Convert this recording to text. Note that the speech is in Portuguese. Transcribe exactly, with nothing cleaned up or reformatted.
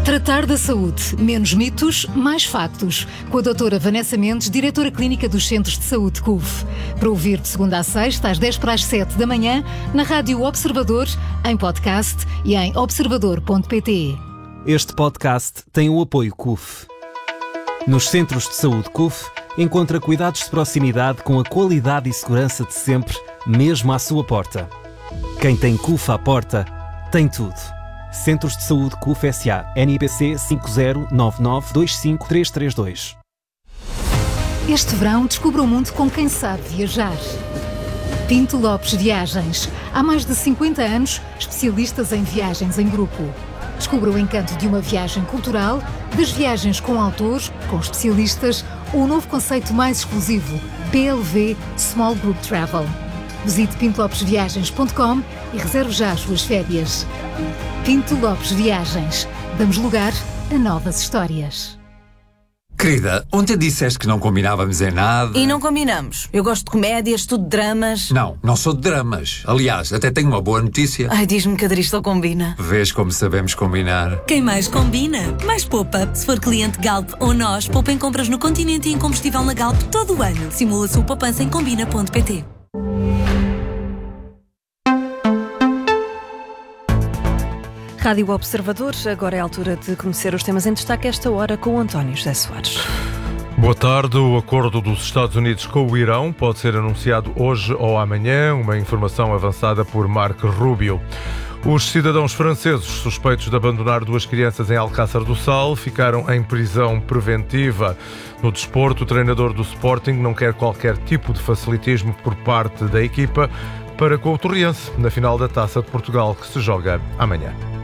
Tratar da saúde. Menos mitos, mais factos. Com a doutora Vanessa Mendes, diretora clínica dos Centros de Saúde C U F. Para ouvir de segunda a sexta, às dez para as sete da manhã, na Rádio Observador, em podcast e em observador ponto pt. Este podcast tem o apoio C U F. Nos Centros de Saúde C U F, encontra cuidados de proximidade com a qualidade e segurança de sempre, mesmo à sua porta. Quem tem C U F à porta, tem tudo. Centros de Saúde C U F S A. N I B C cinco zero nove nove dois cinco três três dois. Este verão, descubra o mundo com quem sabe viajar. Pinto Lopes Viagens. Há mais de cinquenta anos, especialistas em viagens em grupo. Descubra o encanto de uma viagem cultural, das viagens com autores, com especialistas, ou o novo conceito mais exclusivo, P L V Small Group Travel. Visite pinto lopes viagens ponto com e reserve já as suas férias. Pinto Lopes Viagens. Damos lugar a novas histórias. Querida, ontem disseste que não combinávamos em nada. E não combinamos. Eu gosto de comédias, tudo de dramas. Não, não sou de dramas. Aliás, até tenho uma boa notícia. Ai, diz-me que a Dristol combina. Vês como sabemos combinar. Quem mais combina, mais poupa. Se for cliente Galp ou nós, poupa em compras no Continente e em combustível na Galp todo o ano. Simula a sua poupança em combina ponto pt. Rádio Observador, agora é a altura de conhecer os temas em destaque esta hora com o António José Soares. Boa tarde. O acordo dos Estados Unidos com o Irão pode ser anunciado hoje ou amanhã, uma informação avançada por Marco Rubio. Os cidadãos franceses suspeitos de abandonar duas crianças em Alcácer do Sal ficaram em prisão preventiva. No desporto, o treinador do Sporting não quer qualquer tipo de facilitismo por parte da equipa para com o Torriense, na final da Taça de Portugal, que se joga amanhã.